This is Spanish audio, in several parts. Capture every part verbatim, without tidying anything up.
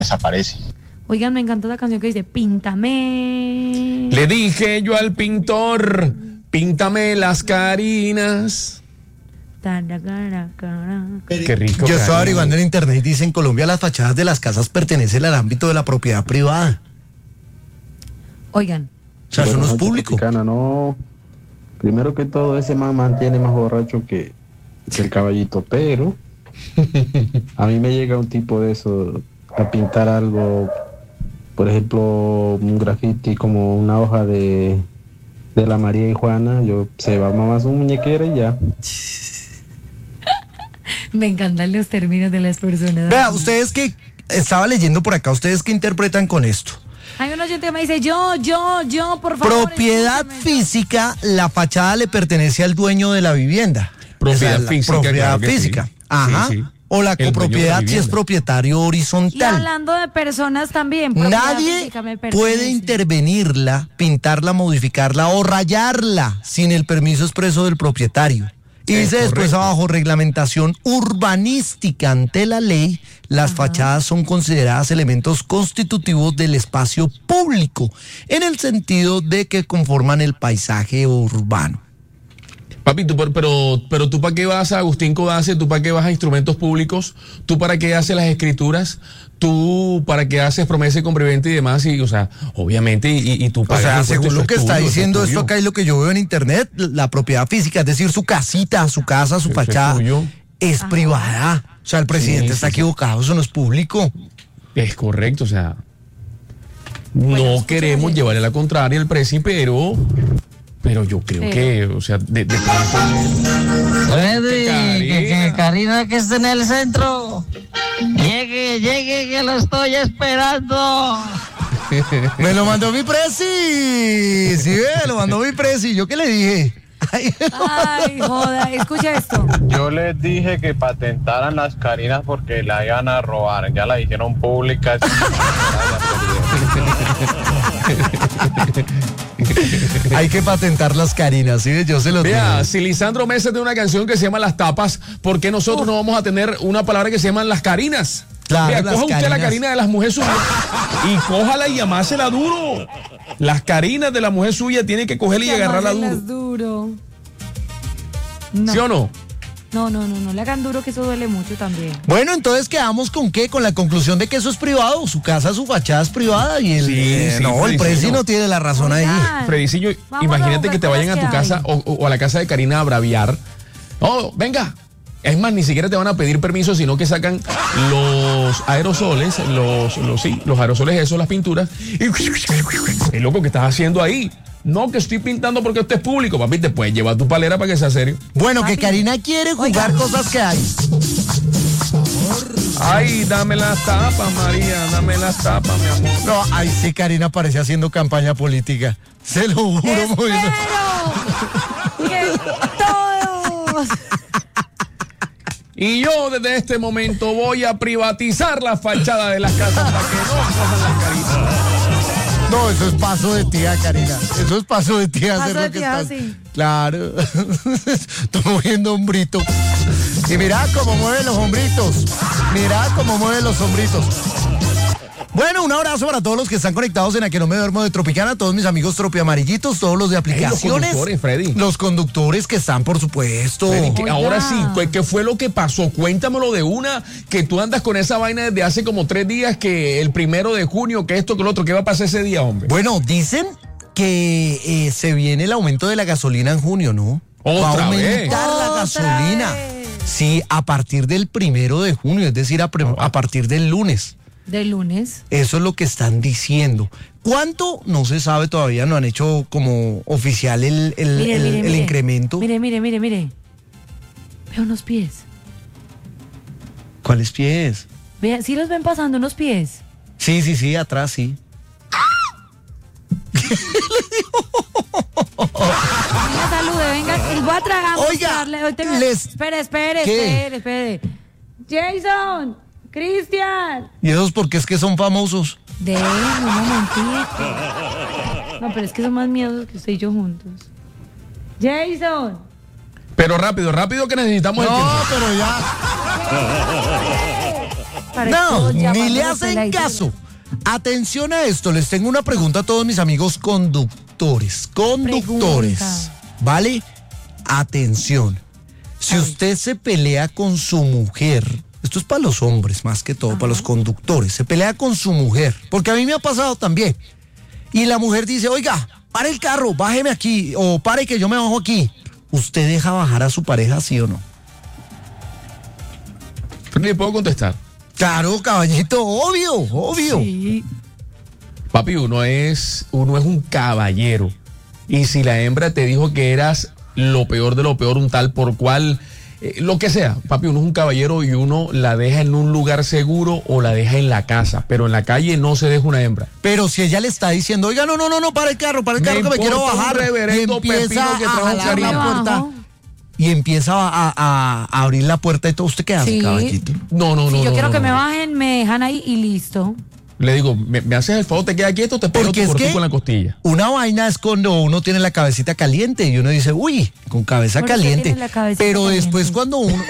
desaparece. Oigan, me encanta la canción que dice, píntame. Le dije yo al pintor, píntame las carinas. Qué rico. Yo estaba averiguando en internet y dice, en Colombia las fachadas de las casas pertenecen al ámbito de la propiedad privada. Oigan. O sea, eso no es público. No, primero que todo, ese man mantiene más borracho que, que el caballito, pero a mí me llega un tipo de eso a pintar algo, por ejemplo, un graffiti como una hoja de, de la María y Juana, yo se va mamá su muñequera y ya. Me encantan los términos de las personas. Vea, ustedes que estaba leyendo por acá, ustedes que interpretan con esto. Hay un oyente que me dice, yo, yo, yo, por favor. Propiedad física, la fachada le pertenece al dueño de la vivienda. Propiedad o sea, física. Propiedad claro física. Sí. Ajá. Sí, sí. O la El copropiedad la si es propietario horizontal. Y hablando de personas también. Nadie puede intervenirla, pintarla, modificarla o rayarla sin el permiso expreso del propietario. Y dice es después correcto. abajo, reglamentación urbanística ante la ley, las Ajá. fachadas son consideradas elementos constitutivos del espacio público, en el sentido de que conforman el paisaje urbano. Papi, tú, pero, pero tú para qué vas a Agustín Codazzi, tú para qué vas a instrumentos públicos, tú para qué haces las escrituras, tú para qué haces promesa y complemento y demás, y o sea, obviamente, y, y tú pagas. O sea, según lo que está tuyo, diciendo esto acá y lo que yo veo en internet, la propiedad física, es decir, su casita, su casa, su eso fachada, es, es privada. O sea, el presidente sí, está sí, equivocado, sí. Eso no es público. Es correcto, o sea, bueno, no queremos bien. llevarle la contraria al presi, pero... Pero yo creo sí. que, o sea, de, de pronto... Freddy, que, que Karina que esté en el centro, llegue, llegue, que lo estoy esperando. Me lo mandó mi presi, sí, ve, lo mandó mi presi, ¿yo qué le dije? Ay, Ay joda, escucha esto. Yo les dije que patentaran las Karinas porque la iban a robar, ya la hicieron pública. Hay que patentar las Karinas, ¿sí? Yo se los digo. Vea, si Lisandro Mesa tiene una canción que se llama Las Tapas, ¿por qué nosotros uh. no vamos a tener una palabra que se llama Las Karinas? Claro, Vea, las coja usted Karinas. la Karina de las mujeres suyas y cójala y amásela duro. Las Karinas de la mujer suya tienen que cogerla y agarrarla duro. duro. No. ¿Sí o no? No, no, no, no le hagan duro, que eso duele mucho también. Bueno, entonces quedamos con qué, con la conclusión de que eso es privado, su casa, su fachada es privada y el sí, eh, sí, no, el presi no tiene la razón Oigan, ahí. Fredicillo, imagínate que te vayan a tu casa o, o a la casa de Karina a braviar. Oh, venga. Es más, ni siquiera te van a pedir permiso, sino que sacan los aerosoles, los, los sí, los aerosoles esos, las pinturas. Y es loco que estás haciendo ahí. No, que estoy pintando porque esto es público, papi, te puedes llevar tu palera para que sea serio. Bueno, que Karina quiere jugar Oiga. cosas que hay. Ay, dame las tapas, María, dame las tapas, mi amor. No, ahí sí Karina parece haciendo campaña política. Se lo juro, muy bien. Que todos. Y yo desde este momento voy a privatizar la fachada de las casas para que no cojan las Karinas. No, eso es paso de tía, Karina. Eso es paso de tía paso hacer de lo que tía, estás. Sí. Claro. Estoy moviendo hombrito. Y mirá cómo mueve los hombritos. Mirá cómo mueve los hombritos. Bueno, un abrazo para todos los que están conectados en A Que No Me Duermo de Tropicana, todos mis amigos tropiamarillitos, todos los de aplicaciones. Hey, los conductores, Freddy. Los conductores que están, por supuesto. Freddy, que ahora sí, ¿qué fue lo que pasó? Cuéntamelo de una, que tú andas con esa vaina desde hace como tres días, que el primero de junio, que esto, que lo otro, ¿qué va a pasar ese día, hombre? Bueno, dicen que eh, se viene el aumento de la gasolina en junio, ¿no? ¿Otra va a aumentar vez? la gasolina. Vez. Sí, a partir del primero de junio, es decir, a, pre- a partir del lunes. ¿Del lunes? Eso es lo que están diciendo. ¿Cuánto? No se sabe todavía, no han hecho como oficial el, el, mire, el, mire, el mire. incremento. Mire, mire, mire, mire. Veo unos pies. ¿Cuáles pies? Vea, ¿sí los ven pasando unos pies? Sí, sí, sí, atrás sí. Venga, salude, venga, y voy a tragar. Oiga, tengo... les... Espere, espere, ¿Qué? espere, espere. Jason, Cristian. ¿Y esos por qué es que son famosos? De un momentito. No, pero es que son más miedosos que usted y yo juntos. Jason. Pero rápido, rápido que necesitamos No, el tiempo. pero ya. Parece No, todos ni llamando le a hacen peladito. caso. Atención a esto, les tengo una pregunta a todos mis amigos conductores. Conductores, Pregunta. ¿vale? Atención. Si Ay. usted se pelea con su mujer, esto es para los hombres más que todo, Ajá. para los conductores, se pelea con su mujer, porque a mí me ha pasado también. Y la mujer dice, oiga, pare el carro, bájeme aquí, o pare que yo me bajo aquí. ¿Usted deja bajar a su pareja, sí o no? ¿Le puedo contestar? Claro, caballito, obvio, obvio. Sí. Papi, uno es, uno es un caballero. Y si la hembra te dijo que eras lo peor de lo peor, un tal por cual, eh, lo que sea, papi, uno es un caballero y uno la deja en un lugar seguro o la deja en la casa, pero en la calle no se deja una hembra. Pero si ella le está diciendo, oiga, no, no, no, no, para el carro, para el Me carro que me quiero importa un bajar. Y reverendo empieza pepino que a trajo jalar Karina. la puerta. Abajo. Y empieza a, a- a abrir la puerta y todo. ¿Usted qué hace, Sí. caballito? No, no, no. Si yo no, quiero no, que no. me bajen, me dejan ahí y listo. Le digo, me, me haces el favor, te queda quieto, te pego Porque tu es cortico que en la costilla. una vaina es cuando uno tiene la cabecita caliente y uno dice, uy, con cabeza ¿Por qué caliente. tiene la cabecita Pero caliente? después cuando uno...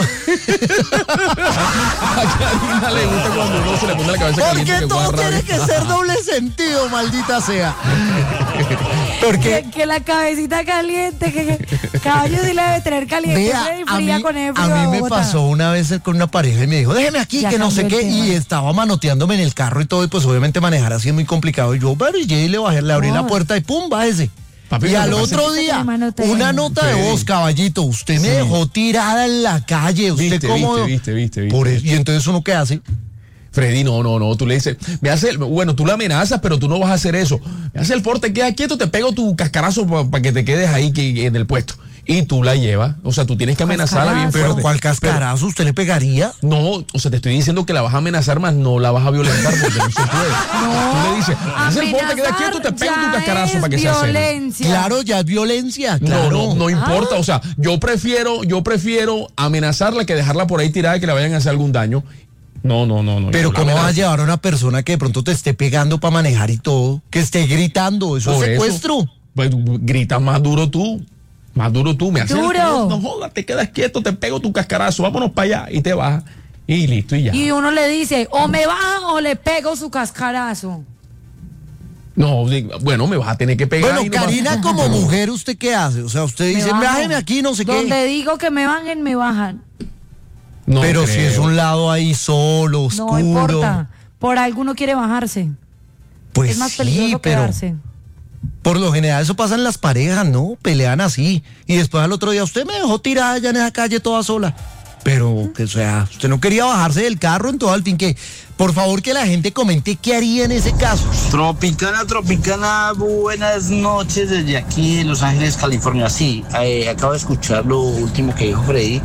A Karina le gusta cuando uno se le pone la cabeza caliente. Porque que todo guarda tiene rabia. que ser doble sentido, maldita sea. Porque... Que, que la cabecita caliente, que, que caballo sí la debe tener caliente. Vea, fría y a fría mí, con el a frío mí de me Bogotá. pasó una vez con una pareja y me dijo, déjeme aquí, Ya que no sé cambió qué, el tema. y estaba manoteándome en el carro y todo, y pues obviamente manejar así es muy complicado. Y yo, pero y llegué y le bajé, le abrí No. la puerta y pum, bájese. Papi, Y lo al que pasa otro es que día, me manotea. una nota de Sí. voz, caballito, usted me Sí. dejó tirada en la calle, usted Viste, cómo... viste, viste, viste, viste. Por eso- y entonces uno qué hace. Freddy, no, no, no, tú le dices, me hace, bueno, tú la amenazas, pero tú no vas a hacer eso. Me hace el favor, te quedas quieto, te pego tu cascarazo para que te quedes ahí que, en el puesto. Y tú la llevas, o sea, tú tienes que amenazarla bien Cascarazo. fuerte. Pero ¿cuál cascarazo usted le pegaría? No, o sea, te estoy diciendo que la vas a amenazar, más no la vas a violentar porque no se puede. Tú le dices, me hace el favor, te quedas quieto, te pego tu ya cascarazo es para que se hace. violencia. Claro, ya es violencia, No, claro. no, no importa, o sea, yo prefiero, yo prefiero amenazarla que dejarla por ahí tirada y que le vayan a hacer algún daño. No, no, no, no. Pero yo la ¿cómo vas a amenazo. llevar a una persona que de pronto te esté pegando para manejar y todo? Que esté gritando, eso Por es eso, secuestro. pues gritas más duro tú. Más duro tú. Me haces el Duro. favor, no jodas, te quedas quieto, te pego tu cascarazo, vámonos para allá y te bajas. Y listo, y ya. Y uno le dice, o me baja o le pego su cascarazo. No, di- bueno, me vas a tener que pegar. Bueno, y no vas- Karina, como mujer, ¿usted qué hace? O sea, usted Me dice, bajo. bájeme aquí, no sé Donde qué. digo que me bajen, me bajan. No Pero si creo. es un lado ahí solo, oscuro. No importa. Por alguno quiere bajarse. Pues es más peligroso sí, pero quedarse. por lo general eso pasa en las parejas, ¿no? Pelean así. Y después al otro día, usted me dejó tirada allá en esa calle toda sola. Pero, que o sea, usted no quería bajarse del carro, en todo al fin que, por favor, que la gente comente qué haría en ese caso. Tropicana, Tropicana, buenas noches desde aquí de Los Ángeles, California. Sí, eh, acabo de escuchar lo último que dijo Freddy.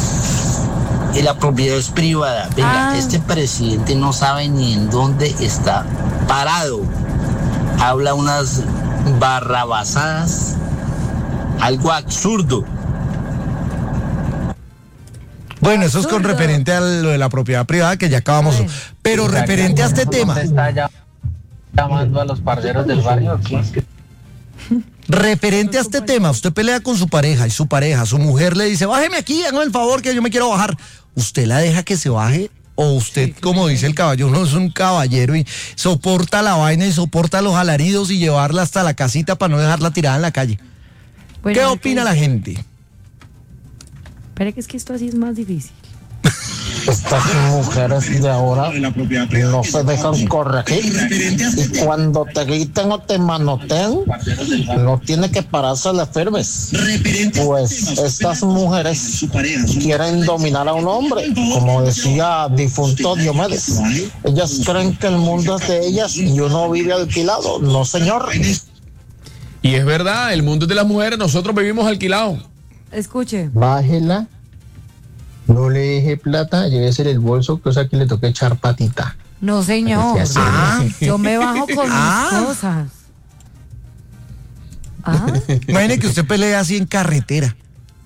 Y la propiedad es privada. Venga, Ah. este presidente no sabe ni en dónde está parado. Habla unas barrabasadas, algo absurdo. Bueno, eso es con Absurdo. referente a lo de la propiedad privada que ya acabamos. Ay. Pero referente a este tema, ¿Está ya llamando a los parceros del barrio? referente a este tema, usted pelea con su pareja y su pareja, su mujer le dice, bájeme aquí, hágame el favor que yo me quiero bajar. ¿Usted la deja que se baje? O usted, como dice el caballo, no es un caballero y soporta la vaina y soporta los alaridos y llevarla hasta la casita para no dejarla tirada en la calle. Bueno, ¿Qué ¿qué opina dice? la gente? Espera que es que esto así es más difícil. Estas mujeres de ahora no se dejan corregir y cuando te griten o te manoteen no tiene que pararse las firmes, pues estas mujeres quieren dominar a un hombre, como decía difunto Diomedes. Ellas creen que el mundo es de ellas y uno vive alquilado. No, señor. Y es verdad, el mundo es de las mujeres, nosotros vivimos alquilados. Escuche. Bájela, no le deje plata, llévese el bolso, cosa que le toque echar patita. No, señor. Parece Ah, hacer. yo me bajo con Ah. mis cosas. Ah, Imagine que usted pelea así en carretera.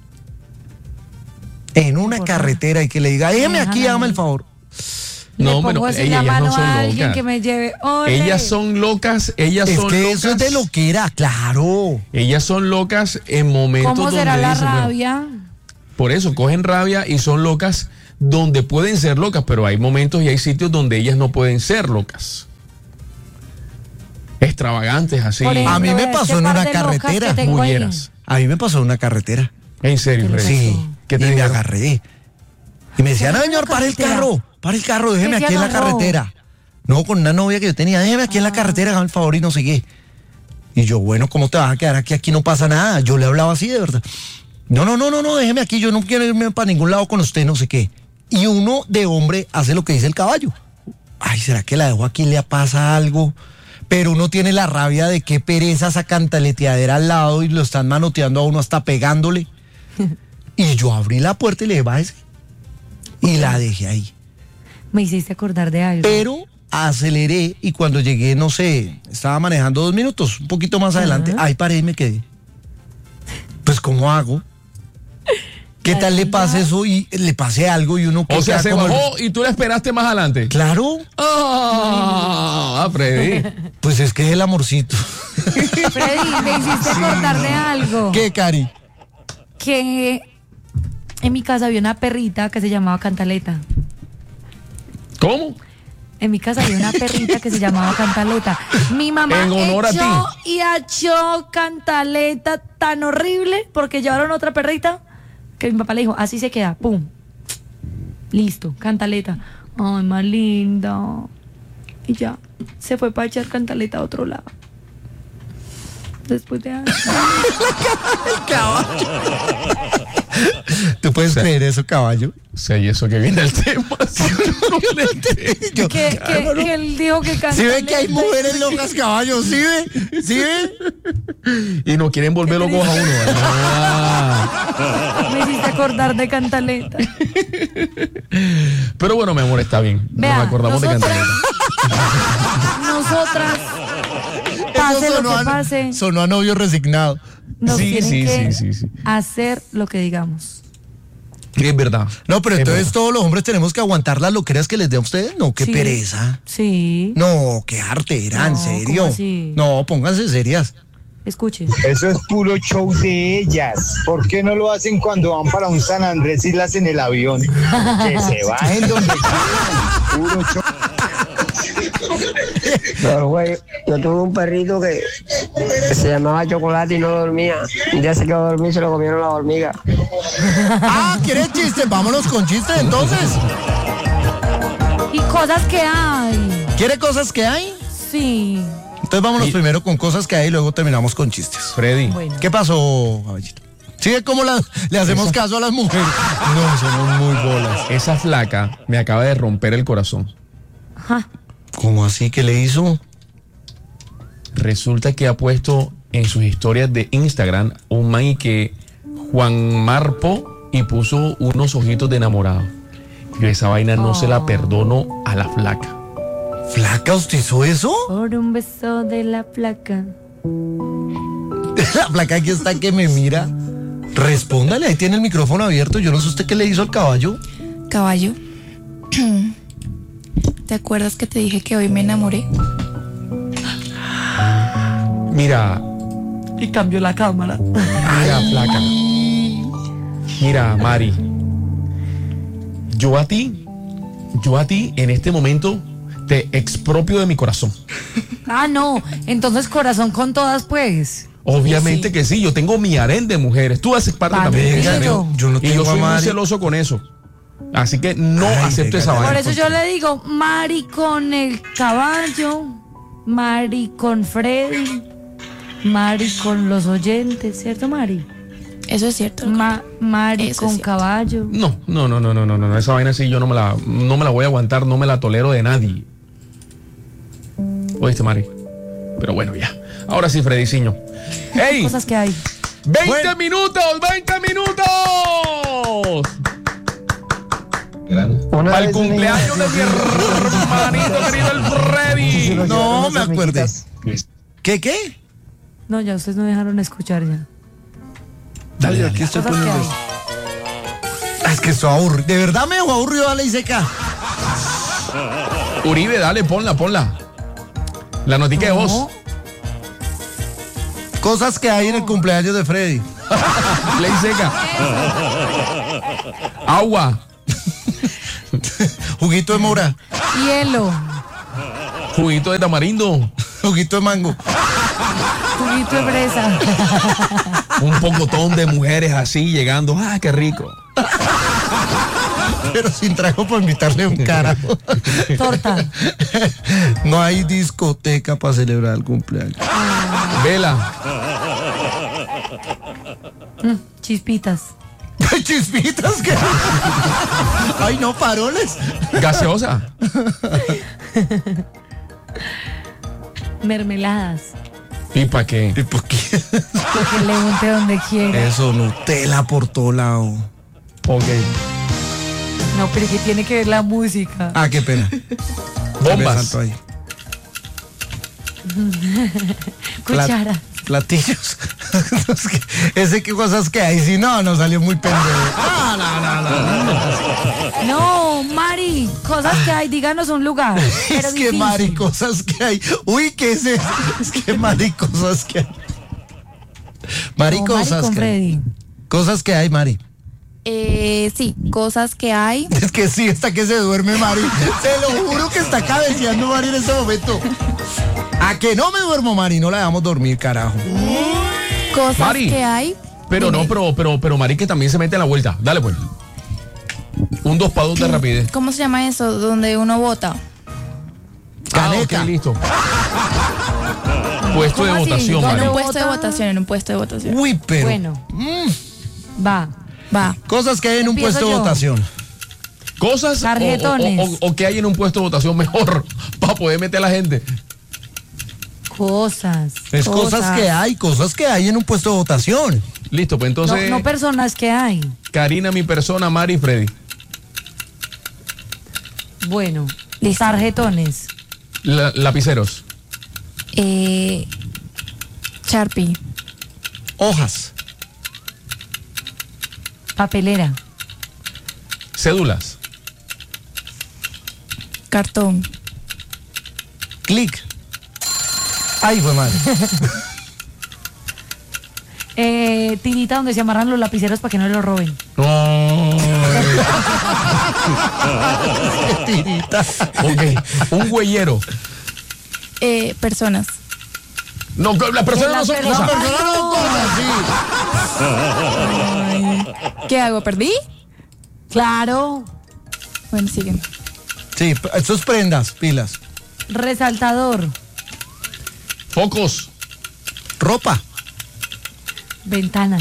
En una Por carretera y que le diga, déjeme aquí, Déjala hágame el ahí. favor. No, le bueno, pongo así ellas la mano no son a alguien locas. que me lleve. ¡Ole! Ellas son locas, ellas Es son que locas. eso es de loquera, claro. Ellas son locas en momentos ¿Cómo donde será la dicen, bueno, rabia? por eso, cogen rabia y son locas donde pueden ser locas, pero hay momentos y hay sitios donde ellas no pueden ser locas. Extravagantes así. Por ejemplo, A mí me este pasó en par una de locas carretera. que tengo ahí. Mulleras. A mí me pasó en una carretera. En serio, ¿Qué Freddy. Sí. ¿Qué te y me dijeron? agarré. Y me decían, ¿Cómo no, en una señor, para el carretera? carro, para el carro, déjeme ¿Qué te aquí en la agarró? carretera. No, con una novia que yo tenía, déjeme aquí en la carretera, hágame el favor y no sé qué. Y yo, bueno, ¿cómo te vas a quedar aquí? Aquí no pasa nada. Yo le hablaba así, de verdad. No, no, no, no, no, déjeme aquí, yo no quiero irme para ningún lado con usted, no sé qué. Y uno de hombre hace lo que dice el caballo. Ay, ¿será que la dejo aquí, le pasa algo? Pero uno tiene la rabia de qué pereza esa cantaleteadera al lado y lo están manoteando a uno hasta pegándole. Y yo abrí la puerta y le dije, bájese. Y la dejé ahí. Me hiciste acordar de algo. Pero aceleré y cuando llegué, no sé, estaba manejando dos minutos, un poquito más adelante, ahí paré y me quedé. Pues, ¿cómo hago? ¿Qué tal le pase eso y le pase algo y uno que O sea, queda se como el- bajó y tú la esperaste más adelante. Claro, Ah, Freddy. pues es que es el amorcito. Freddy, me hiciste acordar de algo. ¿Qué, Cari? Que en mi casa había una perrita que se llamaba Cantaleta. ¿Cómo? En mi casa había una perrita que se llamaba Cantaleta. Mi mamá En honor a echó ti. y echó Cantaleta tan horrible porque llevaron otra perrita que mi papá le dijo, así se queda, pum. Listo, Cantaleta. Ay, más linda. Y ya, se fue para echar Cantaleta a otro lado. Después de años. ¿Tú puedes Sí. creer eso, caballo? Sí, y eso que viene el tema. Sí, no, no le entiendo. Yo- que, que, que él dijo que Cantaleta. ¿Sí ve que hay mujeres locas, caballo? ¿Sí ve? ¿Sí ve? Y nos quieren volver locos a uno. Ah. Me hiciste acordar de Cantaleta. Pero bueno, mi amor, está bien. Vea, nos acordamos de nosotras- Cantaleta. Nosotras, pase Eso lo sonó que a- pase, Sonó a novio resignado. nos Sí, tienen sí, que sí, sí, sí. hacer lo que digamos. Es verdad. No, pero Es entonces verdad. todos los hombres tenemos que aguantar las loqueras que les dé a ustedes. No, qué Sí. pereza. Sí. No, qué artera, en No, serio. ¿cómo así? No, pónganse serias. Escuche. Eso es puro show de ellas. ¿Por qué no lo hacen cuando van para un San Andrés Islas en el avión? Que se bajen donde quieran. Puro show. No, güey, yo tuve un perrito que, que se llamaba Chocolate y no dormía. Un día se quedó a dormir y se lo comieron las hormigas. Ah, ¿quieres chistes? Vámonos con chistes entonces. Y cosas que hay. ¿Quiere cosas que hay? Sí. Entonces vámonos Y- primero con cosas que hay y luego terminamos con chistes. Freddy. Bueno. ¿Qué pasó, caballito? ¿Sí ve cómo la- le hacemos caso a las mujeres? No, somos muy bolas. Esa flaca me acaba de romper el corazón. Ajá. ¿Cómo así? ¿Qué le hizo? Resulta que ha puesto en sus historias de Instagram un man que Juan Marpo y puso unos ojitos de enamorado. Y esa vaina no se la perdono a la flaca. ¿Flaca, usted hizo eso? Por un beso de la placa. La flaca aquí está que me mira. Respóndale, ahí tiene el micrófono abierto. Yo no sé usted qué le hizo al caballo. Caballo, ¿te acuerdas que te dije que hoy me enamoré? Mira, Y cambió la cámara. mira, flaca. Mira, Mari. Yo a ti, yo a ti en este momento te expropio de mi corazón. Ah, no. Entonces corazón con todas, pues. Obviamente que sí, yo tengo mi harén de mujeres. Tú haces parte Vale, también de ese venga, harén. yo- yo no Y tengo yo a soy muy Mari. celoso con eso. Así que no Ay, acepto venga, esa ya. vaina. Por eso yo le digo, Mari con el caballo, Mari con Freddy, Mari con los oyentes, ¿cierto, Mari? Eso es cierto. Ma- Mari Eso es con cierto. caballo. No, no, no, no, no, no, no. Esa vaina sí yo no me la, no me la voy a aguantar, no me la tolero de nadie. ¿Oíste, Mari? Pero bueno, ya. Ahora sí, Frediciño. ¡Ey! Cosas que hay. ¡veinte Bueno. minutos! ¡veinte minutos! Una Para el vez, cumpleaños de mi hermanito querido el Freddy. No me acuerdo. ¿Qué, qué? No, ya ustedes no dejaron escuchar ya. Dale, aquí estoy Cosas que poniendo. hay. Ah, es que estoy aburrido. De verdad me dejó aburrido a la Iseca. Uribe, dale, ponla, ponla. La notica de voz. No. Cosas que hay en el cumpleaños de Freddy. Ley seca. Agua. Juguito de mora. Hielo. Juguito de tamarindo. Juguito de mango. Juguito de fresa. Un pocotón de mujeres así llegando. ¡Ah, qué rico! Pero sin trago para invitarle un carajo. Torta. No hay discoteca para celebrar el cumpleaños. Ah. Vela. Mm, chispitas. ¿Chispitas qué? Ay, no, faroles. Gaseosa. Mermeladas. ¿Y para qué? ¿Y por qué? Que le unte donde quiera. Eso, Nutella por todo lado. Ok. No, pero que tiene que ver la música. Ah, qué pena. Bombas. Ahí. Cuchara. Plat- platillos. Ese qué cosas que hay. Si no, no salió muy pendejo. No, no, no, no. No, Mari, cosas que hay, díganos un lugar. Pero Es que difícil. Mari, cosas que hay. Uy, ¿qué es eso? Es que Mari, cosas que hay. Mari, No, Mari cosas con que hay. Freddy. Cosas que hay, Mari. Eh, sí, cosas que hay. Es que sí, hasta que se duerme Mari. Se lo juro que está cabeceando Mari en este momento. A que no me duermo, Mari, no la dejamos dormir, carajo. Cosas Mari. que hay. Pero Dime. no, pero, pero, pero Mari que también se mete a la vuelta. Dale pues. Un dos para dos de rapidez. ¿Cómo se llama eso? Donde uno vota. Caneca. Ah, ok, listo. Puesto de ¿Cómo así? votación, ¿Dónde En Mari. un puesto de vota? votación, en un puesto de votación. Uy, pero. Bueno, mm, va. Va. cosas que hay en un Empiezo puesto de yo. votación. Cosas o, Tarjetones. o- o- o que hay en un puesto de votación mejor para poder meter a la gente. Cosas. Es cosas. que hay, cosas que hay en un puesto de votación. Listo, pues No, entonces no personas que hay. Karina, mi persona, Mari y Freddy. Bueno, Listo. tarjetones. La- lapiceros. Eh, Sharpie. Hojas. Papelera. Cédulas. Cartón. Clic. Ay, fue mal. Eh, tirita donde se amarran los lapiceros para que no los roben. Tirita. Ok. Un güeyero. Eh, personas. No, las personas no son Las cosas. personas no. ¿Qué hago? ¿Perdí? Claro. Bueno, siguen. Sí, eso es prendas, pilas. Resaltador. Focos. Ropa. Ventanas.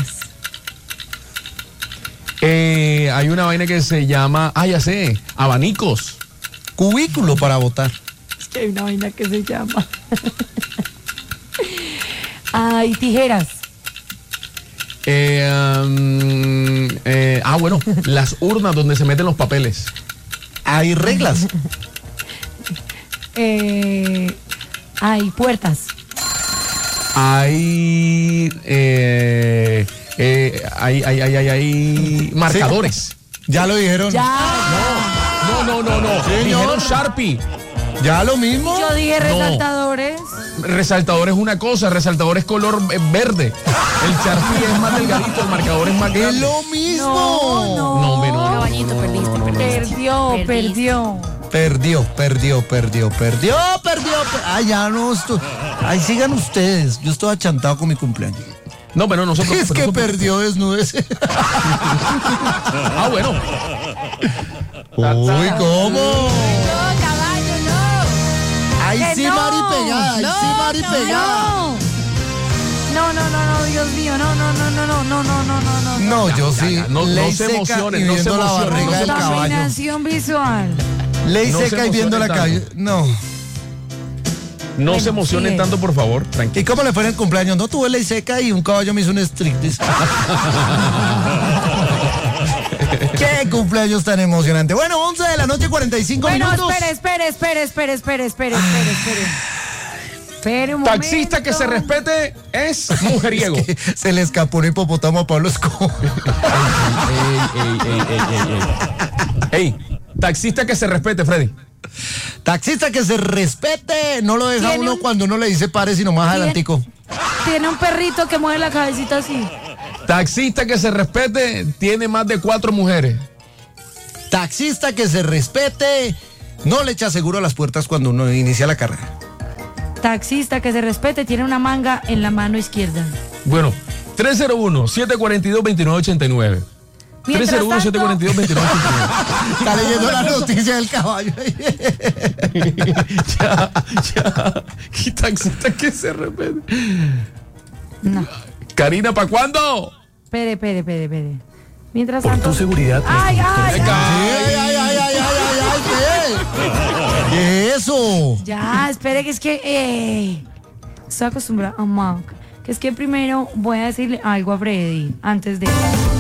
Eh, hay una vaina que se llama, ah, ya sé, abanicos. Cubículo para votar. Es que hay una vaina que se llama. Ay, tijeras. Eh, um, eh, ah, bueno, las urnas donde se meten los papeles. Hay reglas. Eh, hay puertas. Hay, eh, eh, hay, hay, hay, hay, hay marcadores. Ya lo dijeron. Ya. No, no, no, no. Señor. Dijeron Sharpie. Ya lo mismo. Yo dije No. resaltadores. Resaltador es una cosa, resaltador es color eh, verde. El Sharpie es más delgadito, el marcador es más Es grande. lo mismo. No, no. No, hombre, no, no. Caballito, perdiste, perdiste. Perdió, Perdiste. perdió. Perdió, perdió, perdió, perdió, perdió. per- Ay, ya no estoy. Ay, sigan ustedes. Yo estoy achantado con mi cumpleaños. No, pero no se Es preocupe, que no se preocupe. perdió desnudes. Ah, bueno. Uy, ¿cómo? No, caballo, no. Ahí Que sí, no. Mari pegada. Ahí sí, Mari pegada. No, no, no, no, Dios mío, no, no, no, no, no, no, no, no, no, no. No, yo ya, sí. ya, no- no ley se seca emocionen, y no se viendo la emocionen, barriga no se del caballo. Contaminación visual. Ley No se seca y viendo la emocionen calle. No. No Bueno, se emocionen sigue. tanto, por favor. ¿Y Tranquilo. cómo le fue en el cumpleaños? No tuve ley seca y un caballo me hizo un striptease. ¿Qué cumpleaños tan emocionante? Bueno, once de la noche, cuarenta y cinco Bueno, minutos. espere, espere, espere, espere, espere, espere, espere, espere. Espere un momento. Taxista que se respete es mujeriego. Se le escapó un hipopótamo a Pablo Escobar. ey, ey, ey, ey, ey, ey. Ey, taxista que se respete, Freddy. Taxista que se respete, no lo deja Tiene uno un- cuando uno le dice pare, sino más Tiene- adelantico. Tiene un perrito que mueve la cabecita así. Taxista que se respete tiene más de cuatro mujeres. Taxista que se respete, no le echa seguro a las puertas cuando uno inicia la carrera. Taxista que se respete, tiene una manga en la mano izquierda. Bueno, tres cero uno, siete cuatro dos, dos nueve ocho nueve. tres cero uno, siete cuatro dos, dos nueve ocho nueve. Está leyendo la noticia del caballo. ya, ya. ¿Qué taxista que se respete? No. Karina, ¿para cuándo? Espere, espere, espere, espere. Mientras Por tanto. tu seguridad. Ay, ay, ay. Ay, ay, ay, ay, ay, ay, ¿qué? ¿Qué es eso? Ya, espere, que es que. Eh, estoy acostumbrada a Mac. Que es que primero voy a decirle algo a Freddy antes de.